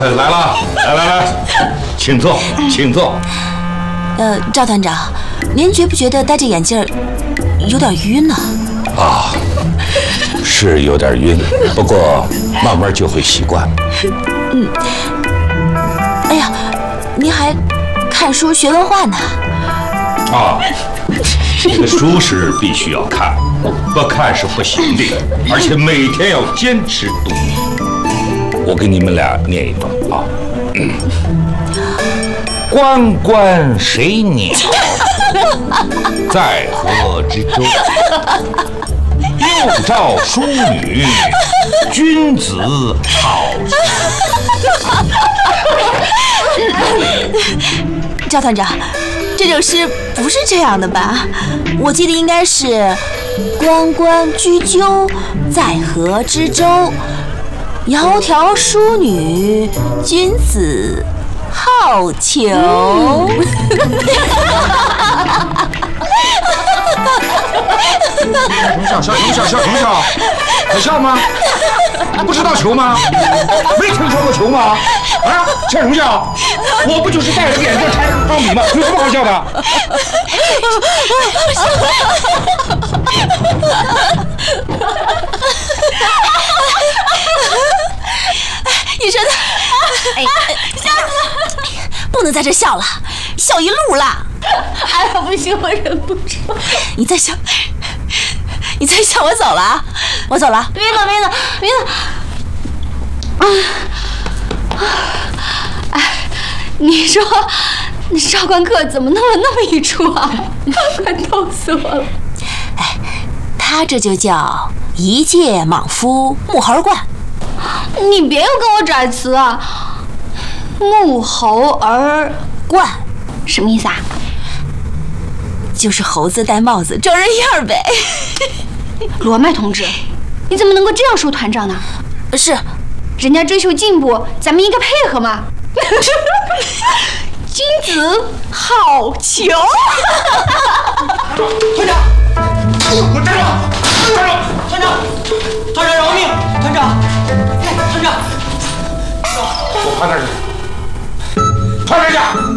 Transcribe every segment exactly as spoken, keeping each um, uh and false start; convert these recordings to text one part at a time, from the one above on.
来了，来来来，请坐，请坐。 呃，赵团长，您觉不觉得戴着眼镜有点晕呢？ 啊，是有点晕，不过慢慢就会习惯。 嗯。哎呀，您还看书学文化呢？ 啊，这个书是必须要看，不看是不行的，而且每天要坚持读。我给你们俩念一段啊。嗯，关关水鸟，在河之洲。又召淑女，君子好逑。赵团长，这首诗不是这样的吧？我记得应该是“关关雎鸠，在河之洲。窈窕淑女，君子好逑。” 什么笑？笑什么笑？笑什么笑？可笑吗？不知道球吗？没听说过球吗？啊，笑什么笑？我不就是戴着个眼镜插着钢笔吗？有什么好笑的？ 你说的，哎，不能在这笑了，笑一路了。 哎呀，不行，我忍不住。 你再笑，你再笑，我走了啊！我走了。 别走，别走，别走。啊，哎，你说那少官客怎么弄了那么一出啊？快逗死我了！ 哎，他这就叫一介莽夫木猴惯。 你别又跟我拽词啊！木猴儿惯什么意思啊？ 就是猴子戴帽子装人样呗。 罗麦同志，你怎么能够这样说团长呢？ 是， 人家追求进步，咱们应该配合嘛。君子好逑。 团长，哎呦，站住！站住！团长，团长饶命！团长，哎，团长， 我趴那儿去，趴那儿去。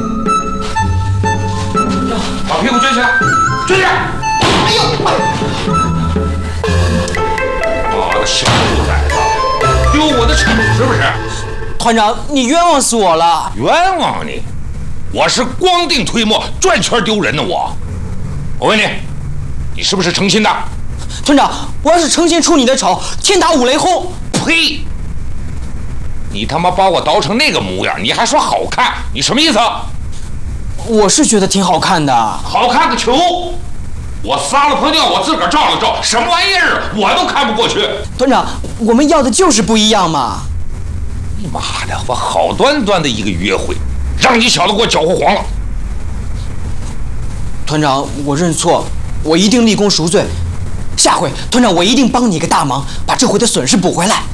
把屁股撅起来，撅起来！哎呦！妈的，小兔崽子，丢我的丑是不是？ 团长，你冤枉死我了！ 冤枉你？我是光腚推磨，转圈丢人呢！我，我问你，你是不是诚心的？ 团长，我要是诚心出你的丑，天打五雷轰！ 呸！你他妈把我捣成那个模样，你还说好看？你什么意思？ 我是觉得挺好看的。 好看个球！我撒了泡尿，我自个儿照了照，什么玩意儿，我都看不过去。 团长，我们要的就是不一样嘛！ 你妈的，我好端端的一个约会，让你小子给我搅和黄了。 团长，我认错，我一定立功赎罪。下回团长，我一定帮你个大忙，把这回的损失补回来。